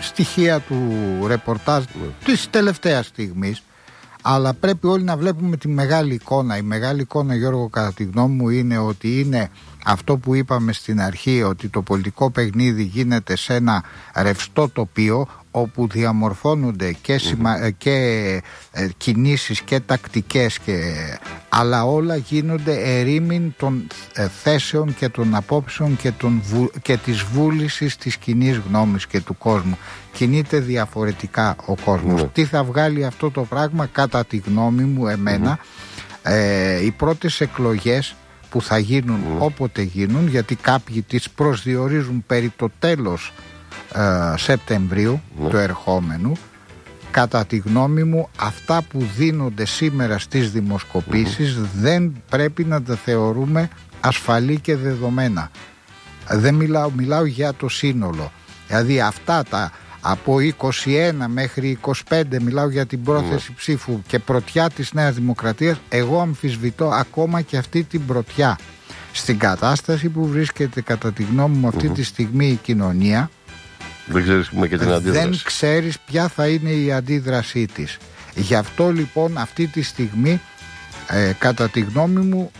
στοιχεία του ρεπορτάζ της τελευταίας στιγμής, αλλά πρέπει όλοι να βλέπουμε τη μεγάλη εικόνα. Η μεγάλη εικόνα, Γιώργο, κατά τη γνώμη μου, είναι ότι είναι αυτό που είπαμε στην αρχή, ότι το πολιτικό παιχνίδι γίνεται σε ένα ρευστό τοπίο όπου διαμορφώνονται και κινήσεις και τακτικές, αλλά όλα γίνονται ερήμην των θέσεων και των απόψεων και της βούλησης της κοινής γνώμης και του κόσμου. Κινείται διαφορετικά ο κόσμος. Τι θα βγάλει αυτό το πράγμα, κατά τη γνώμη μου, οι πρώτες εκλογές που θα γίνουν όποτε γίνουν, γιατί κάποιοι τις προσδιορίζουν περί το τέλος Σεπτεμβρίου του ερχόμενου, κατά τη γνώμη μου αυτά που δίνονται σήμερα στις δημοσκοπήσεις δεν πρέπει να τα θεωρούμε ασφαλή και δεδομένα. Δεν μιλάω για το σύνολο, δηλαδή αυτά τα από 21 μέχρι 25, μιλάω για την πρόθεση ψήφου και πρωτιά της Νέας Δημοκρατίας. Εγώ αμφισβητώ ακόμα και αυτή την πρωτιά. Στην κατάσταση που βρίσκεται, κατά τη γνώμη μου, αυτή τη στιγμή η κοινωνία, δεν ξέρεις ποια θα είναι η αντίδρασή της. Γι' αυτό λοιπόν αυτή τη στιγμή, κατά τη γνώμη μου,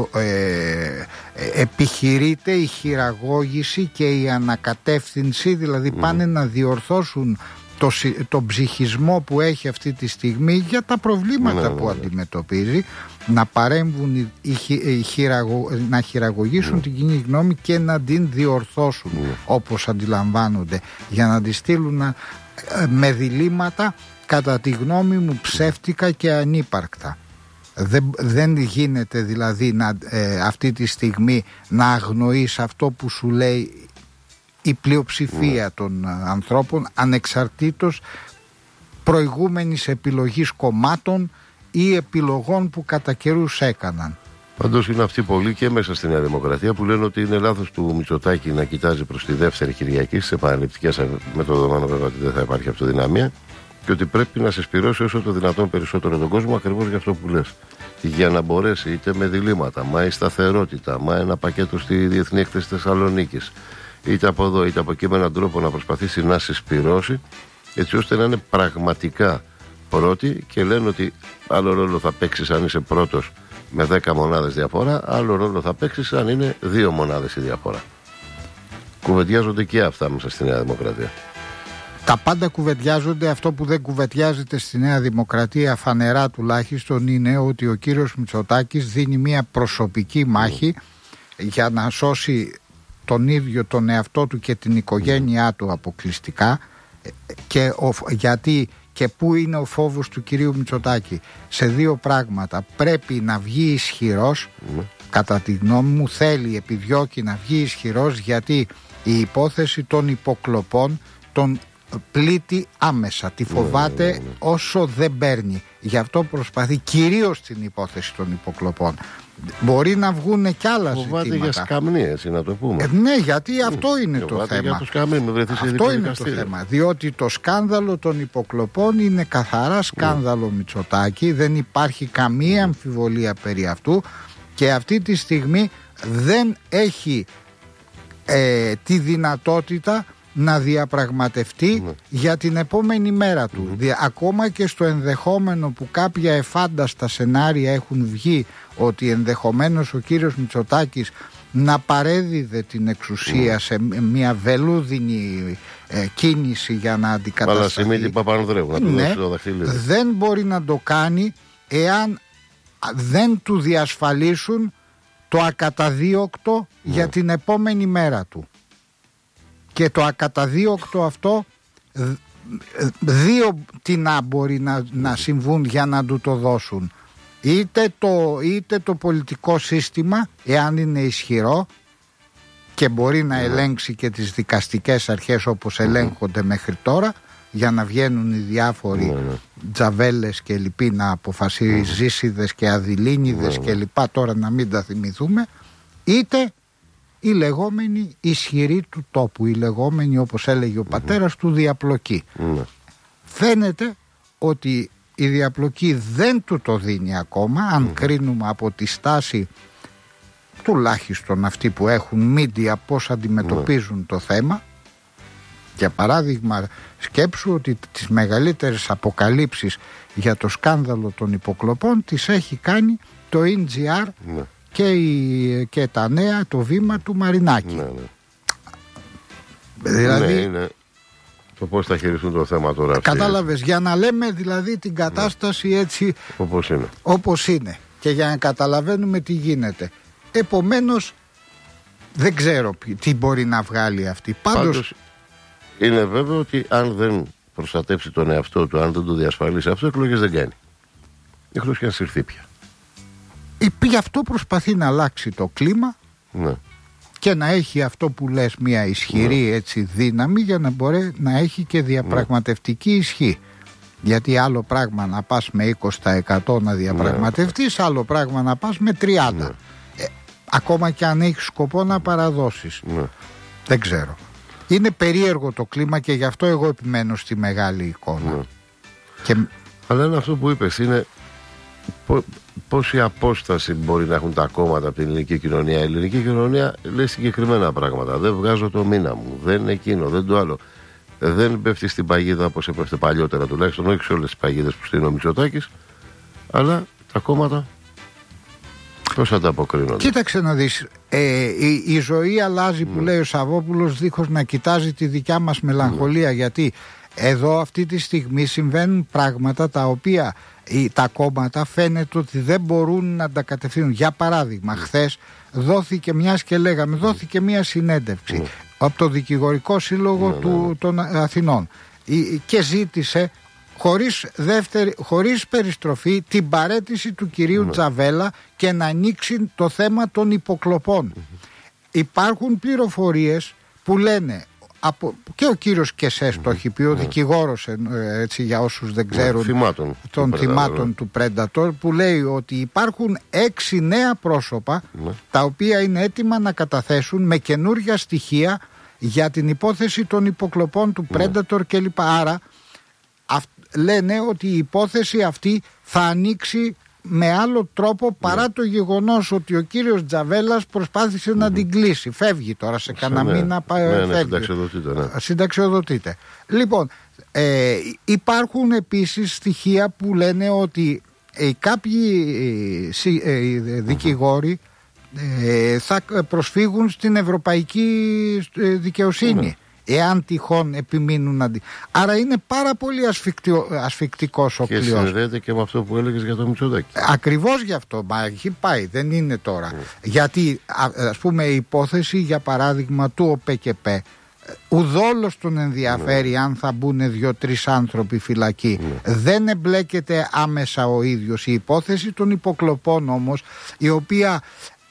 επιχειρείται η χειραγώγηση και η ανακατεύθυνση, δηλαδή πάνε να διορθώσουν τον ψυχισμό που έχει αυτή τη στιγμή για τα προβλήματα που αντιμετωπίζει, να παρέμβουν, να χειραγωγήσουν την κοινή γνώμη και να την διορθώσουν όπως αντιλαμβάνονται, για να τη στείλουν με διλήμματα, κατά τη γνώμη μου, ψεύτικα και ανύπαρκτα. Δεν γίνεται δηλαδή αυτή τη στιγμή να αγνοείς αυτό που σου λέει η πλειοψηφία των ανθρώπων, ανεξαρτήτως προηγούμενης επιλογής κομμάτων ή επιλογών που κατά καιρούς έκαναν. Πάντως είναι αυτοί πολλοί και μέσα στη Νέα Δημοκρατία που λένε ότι είναι λάθος του Μητσοτάκη να κοιτάζει προς τη δεύτερη Κυριακή στις επαναληπτικές, με το δεδομένο βέβαια ότι δεν θα υπάρχει αυτοδυναμία, και ότι πρέπει να συσπυρώσει όσο το δυνατόν περισσότερο τον κόσμο, ακριβώς για αυτό που λες. Για να μπορέσει είτε με διλήμματα, μα η σταθερότητα, μα ένα πακέτο στη Διεθνή Έκθεση Θεσσαλονίκης, είτε από εδώ είτε από εκεί, με έναν τρόπο να προσπαθήσει να συσπυρώσει, έτσι ώστε να είναι πραγματικά πρώτη. Και λένε ότι άλλο ρόλο θα παίξεις αν είσαι πρώτος με 10 μονάδες διαφορά, άλλο ρόλο θα παίξεις αν είναι 2 μονάδες η διαφορά. Κουβεντιάζονται και αυτά μέσα στη Νέα Δημοκρατία. Τα πάντα κουβεντιάζονται. Αυτό που δεν κουβεντιάζεται στη Νέα Δημοκρατία, φανερά τουλάχιστον, είναι ότι ο κύριος Μητσοτάκης δίνει μια προσωπική μάχη για να σώσει τον ίδιο τον εαυτό του και την οικογένειά του αποκλειστικά. Γιατί και πού είναι ο φόβος του κυρίου Μητσοτάκη? Σε 2 πράγματα. Πρέπει να βγει ισχυρός, κατά τη γνώμη μου επιδιώκει να βγει ισχυρός, γιατί η υπόθεση των υποκλοπών τον πλήττει άμεσα, τη φοβάται όσο δεν παίρνει. Γι' αυτό προσπαθεί κυρίως την υπόθεση των υποκλοπών. Μπορεί να βγουν κι άλλα φοβάται ζητήματα. Για σκαμνή, έτσι να το πούμε. Ναι, γιατί αυτό είναι το θέμα. Αυτό είναι το θέμα. Διότι το σκάνδαλο των υποκλοπών είναι καθαρά σκάνδαλο Μητσοτάκη. Δεν υπάρχει καμία αμφιβολία περί αυτού, και αυτή τη στιγμή δεν έχει τη δυνατότητα να διαπραγματευτεί για την επόμενη μέρα του. Ακόμα και στο ενδεχόμενο που κάποια εφάνταστα σενάρια έχουν βγει, ότι ενδεχομένως ο κύριος Μητσοτάκης να παρέδιδε την εξουσία σε μια βελούδινη κίνηση για να αντικατασταθεί. Ναι, δεν μπορεί να το κάνει εάν δεν του διασφαλίσουν το ακαταδίωκτο για την επόμενη μέρα του. Και το ακαταδίωκτο αυτό, 2 τινά μπορεί να συμβούν για να του το δώσουν. Είτε το πολιτικό σύστημα, εάν είναι ισχυρό και μπορεί να ελέγξει και τις δικαστικές αρχές όπως ελέγχονται μέχρι τώρα, για να βγαίνουν οι διάφοροι τζαβέλες και λοιποί να αποφασίζει, ζήσιδες και αδειλίνιδες και λοιπά, τώρα να μην τα θυμηθούμε, είτε η λεγόμενη ισχυρή του τόπου, η λεγόμενη, όπως έλεγε ο πατέρας του, διαπλοκή. Φαίνεται ότι η διαπλοκή δεν του το δίνει ακόμα, αν κρίνουμε από τη στάση τουλάχιστον αυτοί που έχουν μίντια πώς αντιμετωπίζουν το θέμα, Για παράδειγμα, σκέψου ότι τις μεγαλύτερες αποκαλύψεις για το σκάνδαλο των υποκλοπών τις έχει κάνει το NGR και τα νέα, το βήμα του Μαρινάκη. Δηλαδή, είναι το πώς θα χειριστούν το θέμα τώρα. Κατάλαβες, για να λέμε δηλαδή την κατάσταση έτσι όπως είναι και για να καταλαβαίνουμε τι γίνεται. Επομένως δεν ξέρω τι μπορεί να βγάλει αυτή. Πάντως είναι βέβαιο ότι αν δεν προστατεύσει τον εαυτό του, αν δεν το διασφαλίσει αυτό, εκλογές δεν κάνει. Εκτός και αν συρθεί πια. Γι' αυτό προσπαθεί να αλλάξει το κλίμα και να έχει αυτό που λες μια ισχυρή έτσι δύναμη για να μπορεί να έχει και διαπραγματευτική ισχύ. Γιατί άλλο πράγμα να πας με 20% να διαπραγματευτείς, άλλο πράγμα να πας με 30%. Ακόμα και αν έχεις σκοπό να παραδώσεις. Δεν ξέρω. Είναι περίεργο το κλίμα και γι' αυτό εγώ επιμένω στη μεγάλη εικόνα. Αλλά είναι αυτό που είπες, είναι πόση απόσταση μπορεί να έχουν τα κόμματα από την ελληνική κοινωνία. Η ελληνική κοινωνία λέει συγκεκριμένα πράγματα. Δεν βγάζω το μήνα μου, δεν είναι εκείνο, δεν το άλλο. Δεν πέφτει στην παγίδα όπως έπεφτε παλιότερα, τουλάχιστον όχι σε όλες τις παγίδες που στείλει ο Μητσοτάκης, αλλά τα κόμματα πώς ανταποκρίνονται. Κοίταξε να δεις, η ζωή αλλάζει που λέει ο Σαββόπουλος δίχως να κοιτάζει τη δικιά μας μελαγχολία, γιατί εδώ αυτή τη στιγμή συμβαίνουν πράγματα τα οποία τα κόμματα φαίνεται ότι δεν μπορούν να τα κατευθύνουν. Για παράδειγμα, χθες δόθηκε μια συνέντευξη από το Δικηγορικό Σύλλογο των Αθηνών και ζήτησε χωρίς περιστροφή την παραίτηση του κυρίου Τζαβέλα και να ανοίξει το θέμα των υποκλοπών. Υπάρχουν πληροφορίες που λένε και ο κύριος Κεσές το έχει πει, ο δικηγόρος, έτσι για όσους δεν ξέρουν, των θυμάτων του Predator, που λέει ότι υπάρχουν 6 νέα πρόσωπα τα οποία είναι έτοιμα να καταθέσουν με καινούργια στοιχεία για την υπόθεση των υποκλοπών του Predator κλπ. Άρα λένε ότι η υπόθεση αυτή θα ανοίξει με άλλο τρόπο παρά το γεγονός ότι ο κύριος Τζαβέλας προσπάθησε να την κλείσει. Φεύγει τώρα σε κανένα μήνα. Συνταξιοδοτείται. Λοιπόν, υπάρχουν επίσης στοιχεία που λένε ότι κάποιοι δικηγόροι θα προσφύγουν στην ευρωπαϊκή δικαιοσύνη εάν τυχόν επιμείνουν Άρα είναι πάρα πολύ ασφικτικός ο κλειός. Και συνδέεται και με αυτό που έλεγες για το Μητσοτάκη. Ακριβώς γι' αυτό, μα έχει πάει, δεν είναι τώρα. Γιατί ας πούμε η υπόθεση για παράδειγμα του ΟΠΕΚΕΠΕ ουδόλως τον ενδιαφέρει αν θα μπουν 2-3 άνθρωποι φυλακή. Δεν εμπλέκεται άμεσα ο ίδιος. Η υπόθεση των υποκλοπών όμως, η οποία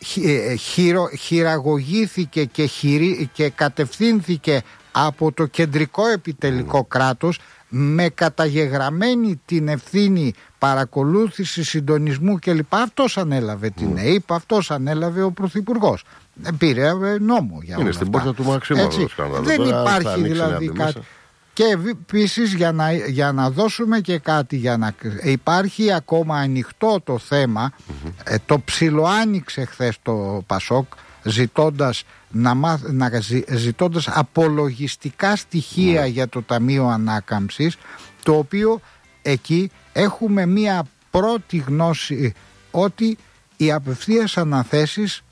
χειραγωγήθηκε και κατευθύνθηκε από το κεντρικό επιτελικό κράτος με καταγεγραμμένη την ευθύνη παρακολούθηση, συντονισμού κλπ. Αυτός ανέλαβε την ΕΕΠ, αυτός ανέλαβε ο Πρωθυπουργός. Πήρε νόμο για όλα. Είναι στην πόρτα του Μαξίμου. Δεν υπάρχει δηλαδή κάτι. Και επίσης για να δώσουμε και κάτι, υπάρχει ακόμα ανοιχτό το θέμα, το ψιλοάνοιξε χθες το Πασόκ ζητώντας απολογιστικά στοιχεία για το Ταμείο Ανάκαμψης, το οποίο εκεί έχουμε μία πρώτη γνώση ότι οι απευθείας αναθέσεις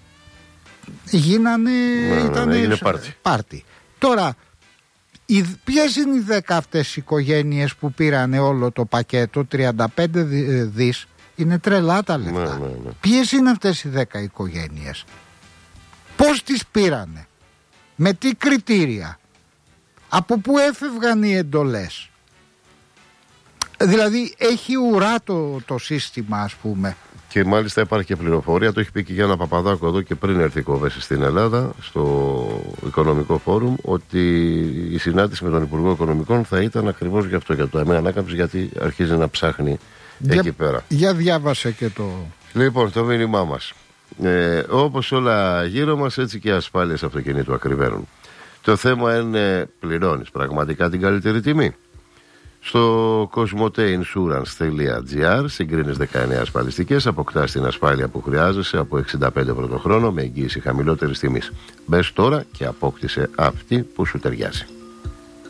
έγινε πάρτι. Τώρα, ποιες είναι οι 10 αυτές οι που πήρανε όλο το πακέτο, 35 δις, είναι τρελά τα λεφτά. Ποιες είναι αυτές οι 10 οικογένειες, πώς τις πήρανε, με τι κριτήρια, από πού έφευγαν οι εντολές? Δηλαδή έχει ουρά το σύστημα, ας πούμε. Και μάλιστα υπάρχει και πληροφορία, το έχει πει και η Γιάννα Παπαδάκου εδώ και πριν έρθει η Κόβεση στην Ελλάδα, στο Οικονομικό Φόρουμ, ότι η συνάντηση με τον Υπουργό Οικονομικών θα ήταν ακριβώς γι' αυτό, για το Ταμείο Ανάκαμψης, γιατί αρχίζει να ψάχνει εκεί πέρα. Για διάβασε και το... Λοιπόν, το μήνυμά μας. Όπως όλα γύρω μας, έτσι και οι ασφάλειες αυτοκινήτου ακριβένουν. Το θέμα είναι, πληρώνεις πραγματικά την καλύτερη τιμή? Στο cosmoteinsurance.gr συγκρίνεις 19 ασφαλιστικές, αποκτάς την ασφάλεια που χρειάζεσαι από 65 ευρώ το χρόνο με εγγύηση χαμηλότερης τιμής. Μπες τώρα και απόκτησε αυτή που σου ταιριάζει.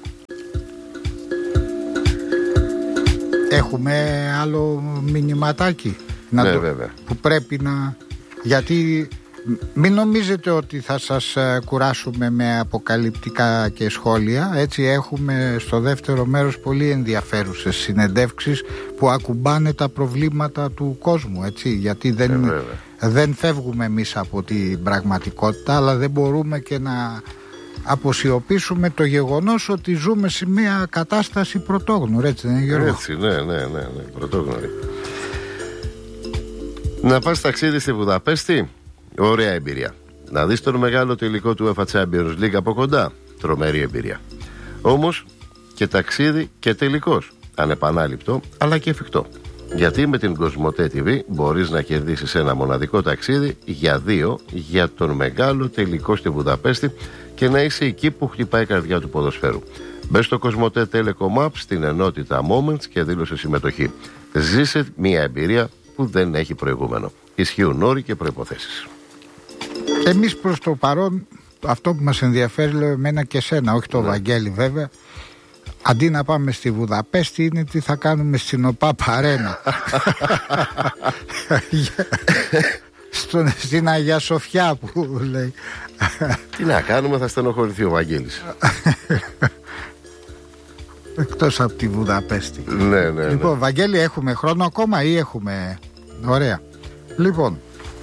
Έχουμε άλλο μηνυματάκι βέβαια. που πρέπει να... Γιατί μην νομίζετε ότι θα σας κουράσουμε με αποκαλυπτικά και σχόλια. Έτσι έχουμε στο δεύτερο μέρος πολύ ενδιαφέρουσες συνεντεύξεις που ακουμπάνε τα προβλήματα του κόσμου, έτσι. Γιατί δεν φεύγουμε εμείς από την πραγματικότητα, αλλά δεν μπορούμε και να αποσιωπήσουμε το γεγονός ότι ζούμε σε μια κατάσταση πρωτόγνωρη, έτσι δεν είναι, Γιώργο? Έτσι, ναι, πρωτόγνωρη. Να πας ταξίδι στη Βουδαπέστη, ωραία εμπειρία. Να δεις τον μεγάλο τελικό του UEFA Champions League από κοντά, τρομερή εμπειρία. Όμως και ταξίδι και τελικός, ανεπανάληπτο αλλά και εφικτό. Γιατί με την Κοσμοτέ TV μπορείς να κερδίσεις ένα μοναδικό ταξίδι για 2 για τον μεγάλο τελικό στη Βουδαπέστη και να είσαι εκεί που χτυπάει η καρδιά του ποδοσφαίρου. Μπες στο Κοσμοτέ Telecom App στην ενότητα Moments και δήλωσε συμμετοχή. Ζήσε μια εμπειρία που δεν έχει προηγούμενο. Ισχύουν όροι και προϋποθέσεις. Εμείς προς το παρόν αυτό που μας ενδιαφέρει, λέω εμένα και σένα, όχι το Βαγγέλη βέβαια, αντί να πάμε στη Βουδαπέστη είναι τι θα κάνουμε στην ΟΠΑΠ Αρένα. Στην Αγία Σοφιά που λέει. Τι να κάνουμε, θα στενοχωρηθεί ο Βαγγέλης. Εκτός από τη Βουδαπέστη. Ναι. Λοιπόν, Βαγγέλη, έχουμε χρόνο ακόμα ή έχουμε? Ωραία. Λοιπόν,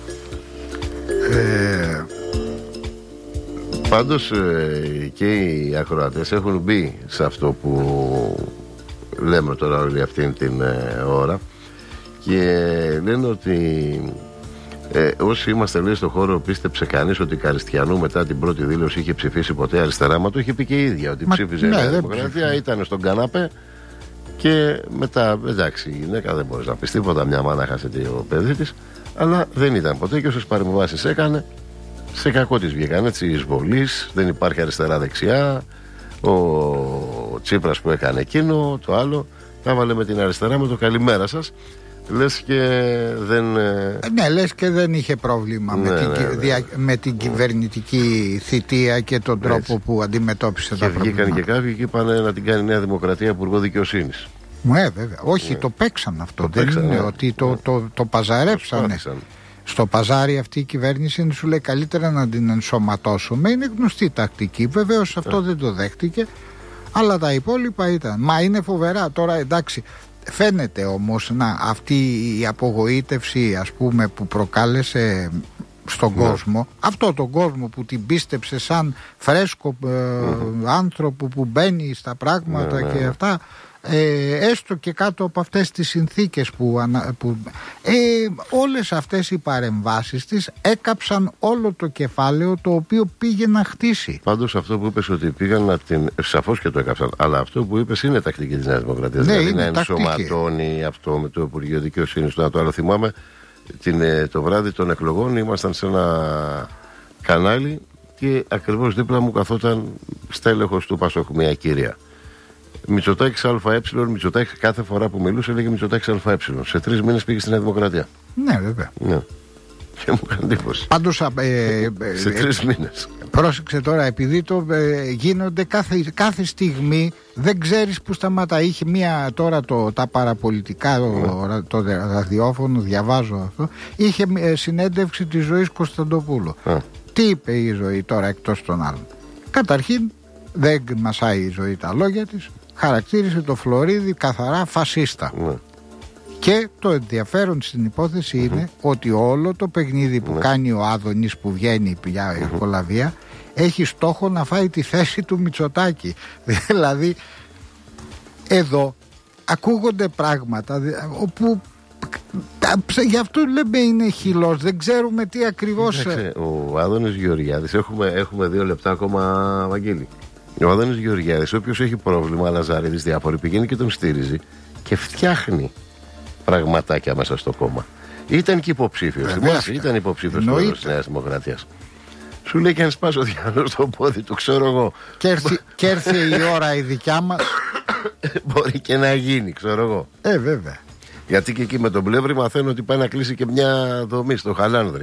πάντως και οι ακροατές έχουν μπει σε αυτό που λέμε τώρα όλη αυτή την ώρα και λένε ότι όσοι είμαστε, λέει, στο χώρο, πίστεψε κανείς ότι Καριστιανού μετά την πρώτη δήλωση είχε ψηφίσει ποτέ αριστερά? Μα το είχε πει και η ίδια ότι ψήφιζε η Δημοκρατία, ήταν στον καναπέ και μετά, εντάξει, η γυναίκα δεν μπορείς να πεις τίποτα, μια μάνα χάσε το παιδί της, αλλά δεν ήταν ποτέ και όσες παρεμβάσεις έκανε σε κακό της βγήκαν, έτσι, εισβολής, δεν υπάρχει αριστερά-δεξιά. Ο Τσίπρας που έκανε εκείνο, το άλλο, τα έβαλε με την αριστερά με το καλημέρα σας. Λες και δεν... Ναι, λες και δεν είχε πρόβλημα με την κυβερνητική θητεία και τον τρόπο που αντιμετώπισε τα προβλήματα. Και βγήκαν και κάποιοι και είπαν να την κάνει η Νέα Δημοκρατία Υπουργό Δικαιοσύνης. Βέβαια. Όχι, το παίξαν αυτό. Δεν είναι ότι το παζαρέψανε. Στο παζάρι αυτή η κυβέρνηση σου λέει καλύτερα να την ενσωματώσουμε. Είναι γνωστή τακτική. Βεβαίως αυτό δεν το δέχτηκε, αλλά τα υπόλοιπα ήταν. Μα είναι φοβερά τώρα, εντάξει. Φαίνεται όμως αυτή η απογοήτευση, ας πούμε, που προκάλεσε στον κόσμο, αυτό τον κόσμο που την πίστεψε σαν φρέσκο άνθρωπο που μπαίνει στα πράγματα και αυτά, έστω και κάτω από αυτές τις συνθήκες όλες αυτές οι παρεμβάσεις της έκαψαν όλο το κεφάλαιο το οποίο πήγε να χτίσει. Πάντως αυτό που είπες ότι πήγαν να την... Σαφώς και το έκαψαν, αλλά αυτό που είπες είναι τακτική της Νέας Δημοκρατίας. Ναι, δηλαδή να ενσωματώνει αυτό με το Υπουργείο Δικαιοσύνης. Το άλλο θυμάμαι το βράδυ των εκλογών ήμασταν σε ένα κανάλι και ακριβώς δίπλα μου καθόταν στέλεχος του Πασόκ, μια κυρία. Μητσοτάκης ΑΕ, Μητσοτάκης κάθε φορά που μιλούσε έλεγε Μητσοτάκης ΑΕ. Σε 3 μήνες πήγε στη Νέα Δημοκρατία. Ναι, βέβαια. Ναι. Και μου έκανε εντύπωση. Πάντως σε 3 μήνες. Πρόσεξε τώρα, επειδή γίνονται κάθε στιγμή, δεν ξέρεις που σταματά. Είχε μία τώρα τα παραπολιτικά, το ραδιόφωνο, διαβάζω αυτό. Είχε συνέντευξη της Ζωής Κωνσταντοπούλου. Τι είπε η Ζωή τώρα εκτός των άλλων? Καταρχήν, δεν μασάει η Ζωή τα λόγια της. Χαρακτήρισε το Φλωρίδη καθαρά φασίστα. Και το ενδιαφέρον στην υπόθεση είναι ότι όλο το παιχνίδι που κάνει ο Άδωνης που βγαίνει πια η Κολαβία έχει στόχο να φάει τη θέση του Μητσοτάκη. Δηλαδή εδώ ακούγονται πράγματα όπου γι' αυτό λέμε είναι χυλός, δεν ξέρουμε τι ακριβώς. Ο Άδωνης Γεωργιάδης, έχουμε 2 λεπτά ακόμα, Βαγγέλη. Ο Άδωνης Γεωργιάδης, όποιος έχει πρόβλημα, Λαζάριδης διάφοροι, πηγαίνει και τον στήριζει και φτιάχνει πραγματάκια μέσα στο κόμμα. Ήταν και υποψήφιος. Ήταν υποψήφιος της Νέας Δημοκρατίας. Σου λέει και αν σπάσω διάλογο στο πόδι του, ξέρω εγώ. Και έρθει η ώρα η δικιά μας. Μπορεί και να γίνει, ξέρω εγώ. Βέβαια. Γιατί και εκεί με τον Πλεύρη μαθαίνω ότι πάει να κλείσει και μια δομή στο Χαλάνδρη.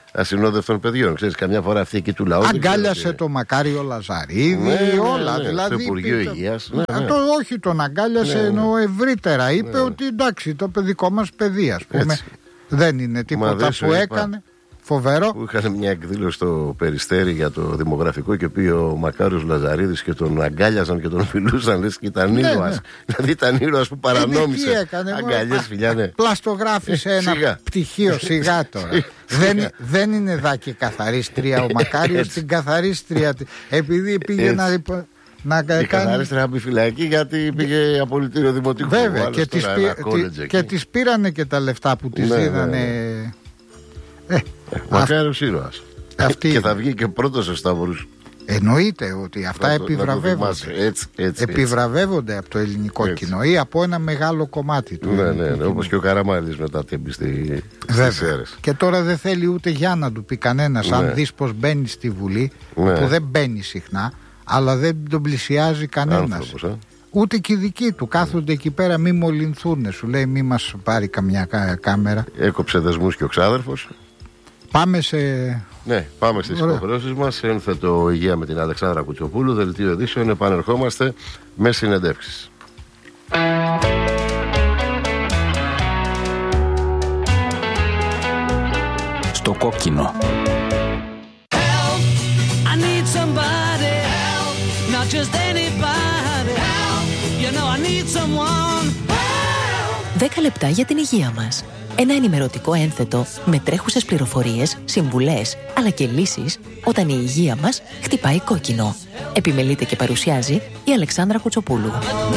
ασυνόδευτων παιδιών. Ξέρεις, καμιά φορά αυτή εκεί του λαού. Αγκάλιασε το Μακάριο Λαζαρίδη, όλα. Ναι, δηλαδή, στο Υπουργείο Υγείας. Όχι, τον αγκάλιασε ενώ ευρύτερα. Είπε ότι εντάξει, το δικό μας παιδί, ας πούμε. Δεν είναι τίποτα που έκανε. Φοβερό. Που είχαν μια εκδήλωση στο Περιστέρι για το δημογραφικό και πει ο Μακάριος Λαζαρίδης και τον αγκάλιαζαν και τον φιλούσαν, λες και ήταν ήρωας. Δηλαδή ήταν ήρωας που παρανόμησε. Αγκαλιές, φιλιά, ναι. Πλαστογράφησε ένα πτυχίο, σιγά τώρα. Δεν είναι δάκη καθαρίστρια ο Μακάριος στην καθαρίστρια. Επειδή πήγε η καθαρίστρια από τη φυλακή γιατί πήγε απολυτήριο δημοτικού. Βέβαια, και τις πήρανε και τα λεφτά που τις δίνανε. Μακάριος ήρωας. Και θα βγει και πρώτος ο Σταύρος. Εννοείται ότι αυτά επιβραβεύονται. Επιβραβεύονται από το ελληνικό κοινό ή από ένα μεγάλο κομμάτι του. Ναι, όπως και ο Καραμάνλης μετά τέμπει στις αίρες. Και τώρα δεν θέλει ούτε για να του πει κανένας. Αν δεις πως μπαίνει στη Βουλή, που δεν μπαίνει συχνά, αλλά δεν τον πλησιάζει κανένας. Ούτε και οι δικοί του κάθονται εκεί πέρα, μη μολυνθούν. Σου λέει μη μας πάρει καμιά κάμερα. Έκοψε δεσμούς και ο ξάδερφος. Πάμε σε... Ναι, πάμε στις υποχρεώσεις μας. Ένθετο Υγεία με την Αλεξάνδρα Κουτσοπούλου. Δελτίο ειδήσεων. Επανερχόμαστε με συνεντεύξεις. Στο κόκκινο. Help, I need somebody. Help, not just anybody. Help, you know I need someone. 10 λεπτά για την υγεία μας. Ένα ενημερωτικό ένθετο με τρέχουσες πληροφορίες, συμβουλές, αλλά και λύσεις όταν η υγεία μας χτυπάει κόκκινο. Επιμελείται και παρουσιάζει η Αλεξάνδρα Κουτσοπούλου.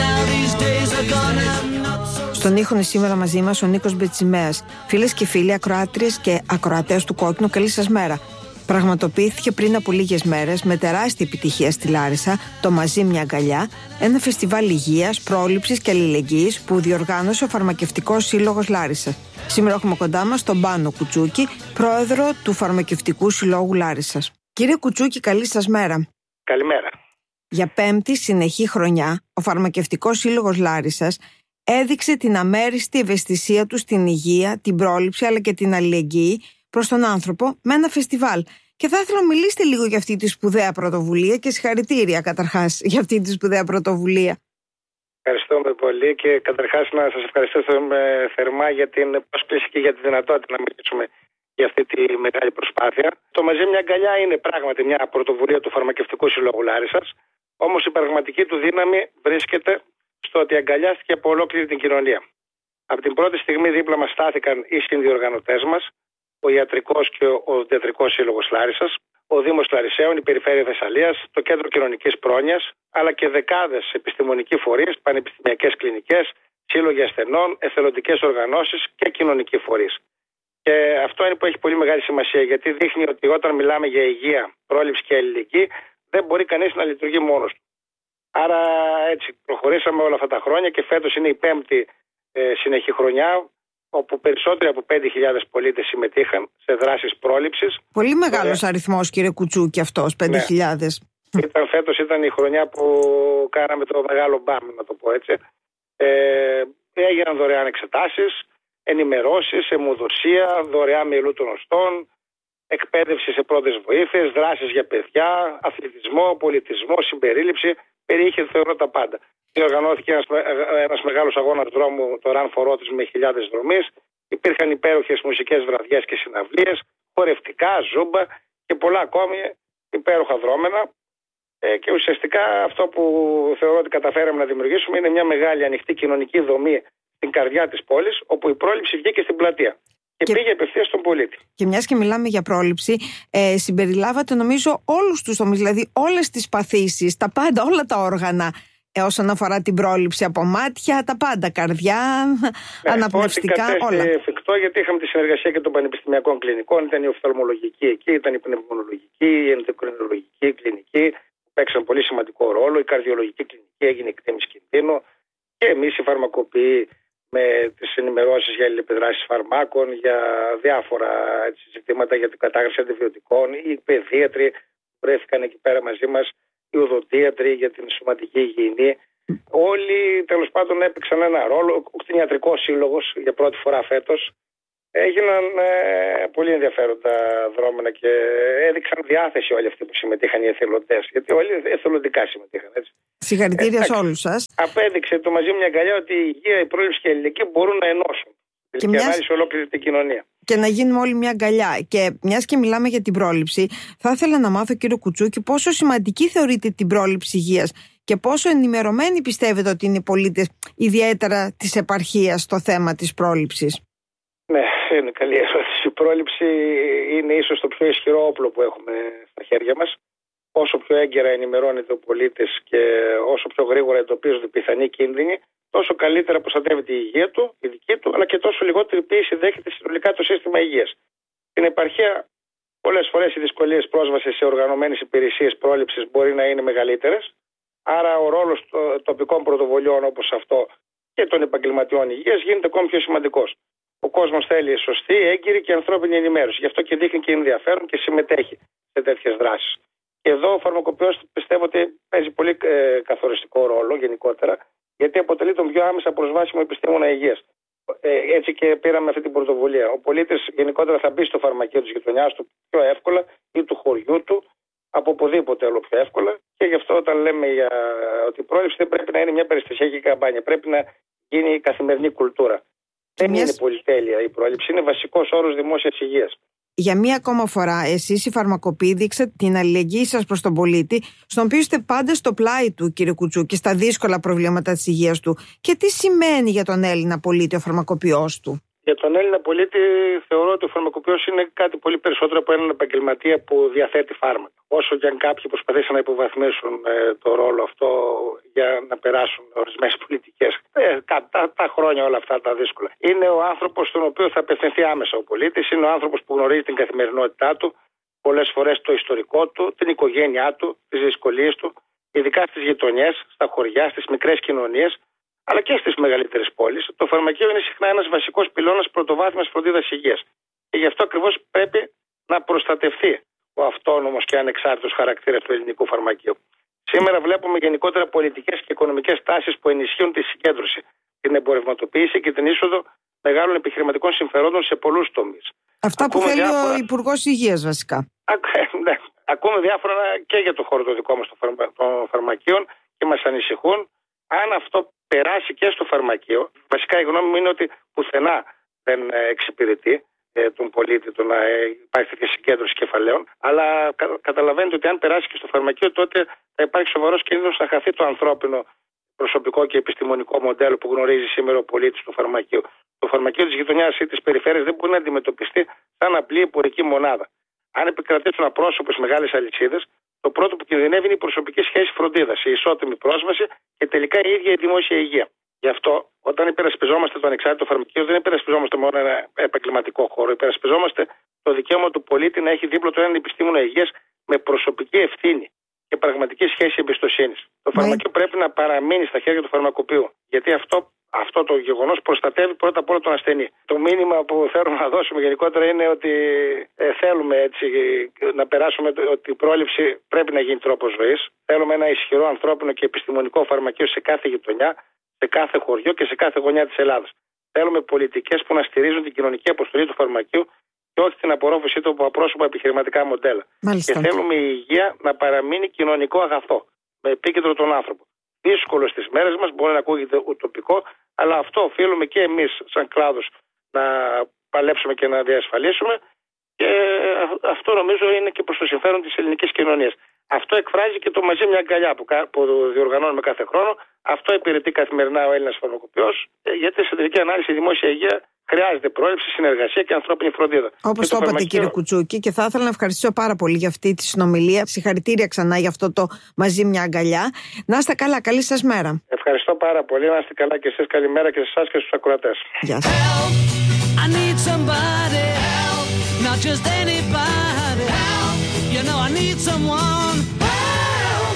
Στον ήχο είναι σήμερα μαζί μας ο Νίκος Μπετσιμέας. Φίλες και φίλοι, ακροάτριες και ακροατές του Κόκκινου, καλή σας μέρα. Πραγματοποιήθηκε πριν από λίγες μέρες με τεράστια επιτυχία στη Λάρισα το Μαζί μια αγκαλιά, ένα φεστιβάλ υγείας, πρόληψης και αλληλεγγύης που διοργάνωσε ο Φαρμακευτικός Σύλλογος Λάρισα. Σήμερα έχουμε κοντά μας τον Πάνο Κουτσούκη, πρόεδρο του Φαρμακευτικού Συλλόγου Λάρισσας. Κύριε Κουτσούκη, καλή σας μέρα. Καλημέρα. Για πέμπτη συνεχή χρονιά, ο Φαρμακευτικός Σύλλογος Λάρισσας έδειξε την αμέριστη ευαισθησία του στην υγεία, την πρόληψη αλλά και την αλληλεγγύη προς τον άνθρωπο με ένα φεστιβάλ. Και θα ήθελα να μιλήσετε λίγο για αυτή τη σπουδαία πρωτοβουλία και συγχαρητήρια καταρχάς για αυτή τη σπουδαία πρωτοβουλία. Ευχαριστούμε πολύ και καταρχάς να σας ευχαριστήσω θερμά για την πρόσκληση και για τη δυνατότητα να μιλήσουμε για αυτή τη μεγάλη προσπάθεια. Το Μαζί μια αγκαλιά είναι πράγματι μια πρωτοβουλία του Φαρμακευτικού Συλλόγου Λάρισσας, όμως η πραγματική του δύναμη βρίσκεται στο ότι αγκαλιάστηκε από ολόκληρη την κοινωνία. Από την πρώτη στιγμή δίπλα μας στάθηκαν οι συνδιοργανωτές μας, ο Ιατρικός και ο Οδοντιατρικός Σύλλογος Λάρισσας, ο Δήμος Λαρισαίων, η Περιφέρεια Θεσσαλίας, το Κέντρο Κοινωνικής Πρόνοιας, αλλά και δεκάδες επιστημονικοί φορείς, πανεπιστημιακές κλινικές, σύλλογοι ασθενών, εθελοντικές οργανώσεις και κοινωνικοί φορείς. Και αυτό είναι που έχει πολύ μεγάλη σημασία, γιατί δείχνει ότι όταν μιλάμε για υγεία, πρόληψη και αλληλεγγύη, δεν μπορεί κανείς να λειτουργεί μόνος του. Άρα έτσι προχωρήσαμε όλα αυτά τα χρόνια και φέτος είναι η πέμπτη συνεχή χρονιά, όπου περισσότεροι από 5.000 πολίτες συμμετείχαν σε δράσεις πρόληψης. Πολύ μεγάλος αριθμός, κύριε Κουτσούκη, αυτός, 5.000. Ναι. Φέτος ήταν η χρονιά που κάναμε το μεγάλο μπαμ, να το πω έτσι. Έγιναν δωρεάν εξετάσεις, ενημερώσεις, αιμοδοσία, δωρεάν μυελού των οστών, εκπαίδευση σε πρώτες βοήθειες, δράσεις για παιδιά, αθλητισμό, πολιτισμό, συμπερίληψη. Περιείχε, θεωρώ, τα πάντα. Διοργανώθηκε ένας μεγάλος αγώνας δρόμου, το Run for Autism, με χιλιάδες δρομείς. Υπήρχαν υπέροχες μουσικές βραδιές και συναυλίες, χορευτικά, ζούμπα και πολλά ακόμη υπέροχα δρόμενα. Και ουσιαστικά αυτό που θεωρώ ότι καταφέραμε να δημιουργήσουμε είναι μια μεγάλη ανοιχτή κοινωνική δομή στην καρδιά της πόλης, όπου η πρόληψη βγήκε στην πλατεία. Και πήγε απευθείας στον πολίτη. Και μιας και μιλάμε για πρόληψη, συμπεριλάβατε νομίζω όλους τους τομείς, δηλαδή όλες τις παθήσεις, τα πάντα, όλα τα όργανα όσον αφορά την πρόληψη, από μάτια, τα πάντα, καρδιά, αναπνευστικά, όλα. Είναι εφικτό, γιατί είχαμε τη συνεργασία και των πανεπιστημιακών κλινικών, ήταν η οφθαλμολογική εκεί, ήταν η πνευμονολογική, η ενδοκρινολογική κλινική, που παίξαν πολύ σημαντικό ρόλο, η καρδιολογική κλινική έγινε εκτίμηση κινδύνου και εμείς οι φαρμακοποιοί με τις ενημερώσεις για αλληλεπιδράσεις φαρμάκων, για διάφορα ζητήματα για την κατάγραφη αντιβιωτικών, οι παιδίατροι που βρέθηκαν εκεί πέρα μαζί μας, οι οδοντίατροι για την σωματική υγιεινή. Όλοι τέλος πάντων έπαιξαν ένα ρόλο. Ο Κτηνιατρικός Σύλλογος για πρώτη φορά φέτος έγιναν πολύ ενδιαφέροντα δρόμενα και έδειξαν διάθεση όλοι αυτοί που συμμετείχαν οι εθελοντές. Γιατί όλοι εθελοντικά συμμετείχαν, έτσι. Συγχαρητήρια σε όλους σας. Απέδειξε το μαζί μια αγκαλιά ότι η υγεία, η πρόληψη και η αλληλεγγύη μπορούν να ενώσουν. Και ανάλυση ολόκληρη την κοινωνία. Και να γίνουμε όλοι μια αγκαλιά. Και μιας και μιλάμε για την πρόληψη, θα ήθελα να μάθω, κύριο Κουτσούκη, πόσο σημαντική θεωρείτε την πρόληψη υγείας και πόσο ενημερωμένοι πιστεύετε ότι είναι οι πολίτες, ιδιαίτερα της επαρχίας, στο θέμα της πρόληψης. Ναι, είναι καλή ερώτηση. Η πρόληψη είναι ίσως το πιο ισχυρό όπλο που έχουμε στα χέρια μας. Όσο πιο έγκαιρα ενημερώνεται ο πολίτης και όσο πιο γρήγορα εντοπίζονται πιθανοί κίνδυνοι, τόσο καλύτερα προστατεύεται η υγεία του, η δική του, αλλά και τόσο λιγότερη πίεση δέχεται συνολικά το σύστημα υγείας. Στην επαρχία, πολλές φορές οι δυσκολίες πρόσβασης σε οργανωμένες υπηρεσίες πρόληψης μπορεί να είναι μεγαλύτερες. Άρα, ο ρόλος των τοπικών πρωτοβολιών όπως αυτό και των επαγγελματιών υγείας γίνεται ακόμη πιο σημαντικός. Ο κόσμος θέλει σωστή, έγκυρη και ανθρώπινη ενημέρωση. Γι' αυτό και δείχνει και ενδιαφέρον και συμμετέχει σε τέτοιες δράσεις. Και εδώ ο φαρμακοποιός πιστεύω ότι παίζει πολύ καθοριστικό ρόλο γενικότερα, γιατί αποτελεί τον πιο άμεσα προσβάσιμο επιστήμονα υγείας. Έτσι και πήραμε αυτή την πρωτοβουλία. Ο πολίτης γενικότερα θα μπει στο φαρμακείο της γειτονιάς του πιο εύκολα ή του χωριού του, από οπουδήποτε όλο πιο εύκολα. Και γι' αυτό όταν λέμε ότι η πρόληψη δεν πρέπει να είναι μια περιστασιακή καμπάνια, πρέπει να γίνει η καθημερινή κουλτούρα. Δεν είναι πολυτέλεια η πρόληψη, είναι βασικός όρος δημόσιας υγείας. Για μία ακόμα φορά, εσείς οι φαρμακοποιοί δείξατε την αλληλεγγύη σας προς τον πολίτη, στον οποίο είστε πάντα στο πλάι του, κύριε Κουτσούκη, στα δύσκολα προβλήματα της υγείας του. Και τι σημαίνει για τον Έλληνα πολίτη ο φαρμακοποιός του? Για τον Έλληνα πολίτη θεωρώ ότι ο φαρμακοποιός είναι κάτι πολύ περισσότερο από έναν επαγγελματία που διαθέτει φάρμακα. Όσο και αν κάποιοι προσπαθήσαν να υποβαθμίσουν το ρόλο αυτό για να περάσουν ορισμένες πολιτικές. Τα χρόνια όλα αυτά τα δύσκολα. Είναι ο άνθρωπος στον οποίο θα απευθυνθεί άμεσα ο πολίτης, είναι ο άνθρωπος που γνωρίζει την καθημερινότητά του, πολλές φορές το ιστορικό του, την οικογένειά του, τις δυσκολίες του, ειδικά στις γειτονιές, στα χωριά, στις μικρές κοινωνίες, αλλά και στις μεγαλύτερες πόλεις. Το φαρμακείο είναι συχνά ένας βασικός πυλώνας πρωτοβάθμιας φροντίδας υγείας. Και γι' αυτό ακριβώς πρέπει να προστατευτεί ο αυτόνομος και ανεξάρτητος χαρακτήρας του ελληνικού φαρμακείου. Σήμερα βλέπουμε γενικότερα πολιτικές και οικονομικές τάσεις που ενισχύουν τη συγκέντρωση, την εμπορευματοποίηση και την είσοδο μεγάλων επιχειρηματικών συμφερόντων σε πολλούς τομείς. Αυτά που θέλει ο Υπουργός Υγείας βασικά. Ναι. Ακούμε διάφορα και για το χώρο το δικό μας των φαρμακείων και μας ανησυχούν. Αν αυτό περάσει και στο φαρμακείο, βασικά η γνώμη μου είναι ότι πουθενά δεν εξυπηρετεί τον πολίτη το να υπάρχει τέτοια συγκέντρωση κεφαλαίων. Αλλά καταλαβαίνετε ότι αν περάσει και στο φαρμακείο, τότε θα υπάρχει σοβαρός κίνδυνος να χαθεί το ανθρώπινο, προσωπικό και επιστημονικό μοντέλο που γνωρίζει σήμερα ο πολίτης του φαρμακείου. Το φαρμακείο της γειτονιάς ή της περιφέρειας δεν μπορεί να αντιμετωπιστεί σαν απλή εμπορική μονάδα. Αν επικρατήσουν απρόσωπες μεγάλες αλυσίδες, το πρώτο που κινδυνεύει είναι η προσωπική σχέση φροντίδας, η ισότιμη πρόσβαση και τελικά η ίδια η δημόσια υγεία. Γι' αυτό, όταν υπερασπιζόμαστε το ανεξάρτητο φαρμακείο, δεν υπερασπιζόμαστε μόνο ένα επαγγελματικό χώρο. Υπερασπιζόμαστε το δικαίωμα του πολίτη να έχει δίπλα του έναν επιστήμονα υγείας με προσωπική ευθύνη και πραγματική σχέση εμπιστοσύνης. Το φαρμακείο πρέπει να παραμείνει στα χέρια του φαρμακοποιού. Γιατί αυτό το γεγονός προστατεύει πρώτα απ' όλα τον ασθενή. Το μήνυμα που θέλουμε να δώσουμε γενικότερα είναι ότι θέλουμε έτσι να περάσουμε ότι η πρόληψη πρέπει να γίνει τρόπος ζωής. Θέλουμε ένα ισχυρό ανθρώπινο και επιστημονικό φαρμακείο σε κάθε γειτονιά, σε κάθε χωριό και σε κάθε γωνιά της Ελλάδας. Θέλουμε πολιτικές που να στηρίζουν την κοινωνική αποστολή του φαρμακείου και όχι την απορρόφησή του από απρόσωπα επιχειρηματικά μοντέλα. Μάλιστα. Και θέλουμε η υγεία να παραμείνει κοινωνικό αγαθό, με επίκεντρο τον άνθρωπο. Δύσκολο στις μέρες μας, μπορεί να ακούγεται ουτοπικό, αλλά αυτό οφείλουμε και εμείς σαν κλάδος να παλέψουμε και να διασφαλίσουμε και αυτό νομίζω είναι και προς το συμφέρον της ελληνικής κοινωνίας. Αυτό εκφράζει και το μαζί μια αγκαλιά που διοργανώνουμε κάθε χρόνο. Αυτό υπηρετεί καθημερινά ο Έλληνας φαρμακοποιός, γιατί σε τελική ανάλυση η δημόσια υγεία χρειάζεται πρόληψη, συνεργασία και ανθρώπινη φροντίδα. Όπως το είπατε, κύριε Κουτσούκη, και θα ήθελα να ευχαριστήσω πάρα πολύ για αυτή τη συνομιλία. Συγχαρητήρια ξανά για αυτό το μαζί μια αγκαλιά. Να είστε καλά, καλή σας μέρα. Ευχαριστώ πάρα πολύ. Να είστε καλά και εσείς. Καλημέρα και σε εσάς και στους ακροατές. Γεια σας. I need somebody help, not just anybody help. You know I need someone help.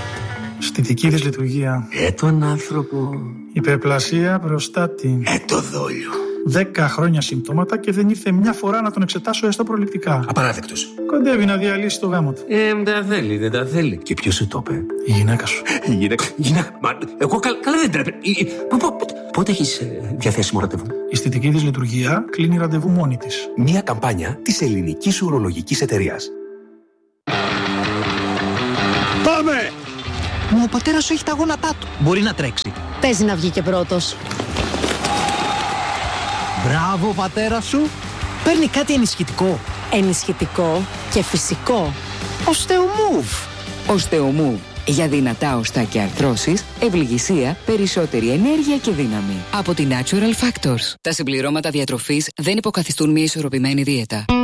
Στη δική της λειτουργία Τον άνθρωπο υπερπλασία μπροστά την το δόλιο. 10 χρόνια συμπτώματα και δεν ήρθε μια φορά να τον εξετάσω έστω προληπτικά. Απαράδεκτος. Κοντεύει να διαλύσει το γάμο του. Δεν τα θέλει, δεν τα θέλει. Και ποιος σου το είπε? Η γυναίκα σου. Η γυναίκα. Μα εγώ καλά δεν τρέπε. Πότε έχεις διαθέσιμο ραντεβού? Η αισθητική της λειτουργία κλείνει ραντεβού μόνη της. Μια καμπάνια της Ελληνικής Ουρολογικής Εταιρείας. Πάμε! Μα ο πατέρας σου έχει τα γόνατά του. Μπορεί να τρέξει. Παίζει να βγει και πρώτος. Μπράβο, πατέρα σου. Παίρνει κάτι ενισχυτικό. Ενισχυτικό και φυσικό. Osteomove. Osteomove. Για δυνατά οστά και αρθρώσεις, ευληγησία, περισσότερη ενέργεια και δύναμη. Από τη Natural Factors. Τα συμπληρώματα διατροφής δεν υποκαθιστούν μια ισορροπημένη δίαιτα.